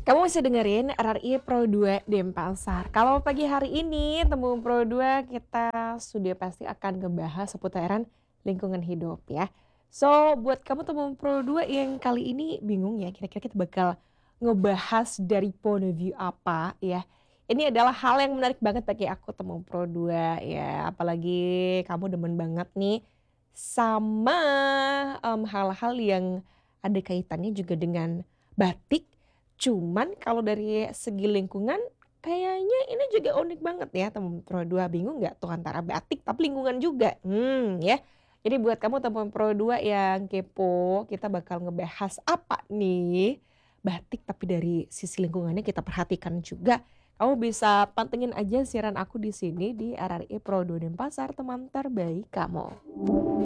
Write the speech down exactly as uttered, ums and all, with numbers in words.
Kamu masih dengerin R R I Pro dua Denpasar. Kalau pagi hari ini Temu Pro dua kita sudah pasti akan ngebahas seputaran lingkungan hidup ya. So buat kamu Temu Pro dua yang kali ini bingung ya kira-kira kita bakal ngebahas dari point of view apa ya. Ini adalah hal yang menarik banget bagi aku Temu Pro dua ya. Apalagi kamu demen banget nih sama em, hal-hal yang ada kaitannya juga dengan batik. Cuman kalau dari segi lingkungan kayaknya ini juga unik banget ya teman Pro dua bingung nggak tuh antara batik tapi lingkungan juga? Hmm ya. Jadi buat kamu teman Pro dua yang kepo, kita bakal ngebahas apa nih? Batik tapi dari sisi lingkungannya kita perhatikan juga. Kamu bisa pantengin aja siaran aku di sini di R R I Pro dua Denpasar, teman terbaik kamu.